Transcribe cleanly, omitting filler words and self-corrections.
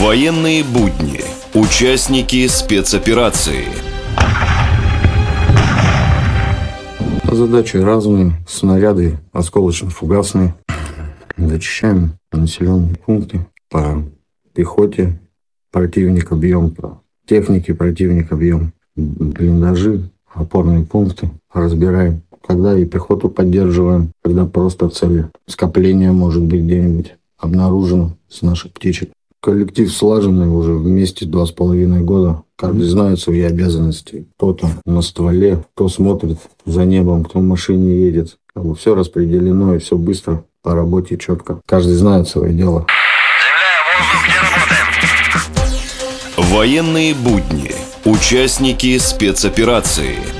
Военные будни. Участники спецоперации. Задачи разные. Снаряды осколочно-фугасные. Зачищаем населенные пункты. По пехоте противника бьем, по технике противника бьем. Блиндажи, опорные пункты разбираем. Когда и пехоту поддерживаем, когда просто цели. Скопление может быть где-нибудь обнаружено с наших птичек. Коллектив слаженный уже вместе 2,5 года. Каждый знает свои обязанности. Кто-то на стволе, кто смотрит за небом, кто в машине едет. Все распределено и все быстро, по работе четко. Каждый знает свое дело. Военные будни. Участники спецоперации.